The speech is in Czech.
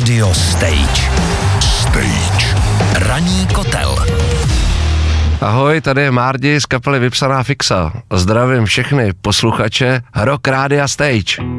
Radio Stage. Ranní kotel. Ahoj, tady je Márdi z kapely Vypsaná fixa. Zdravím všechny posluchače Rock Rádia Stage.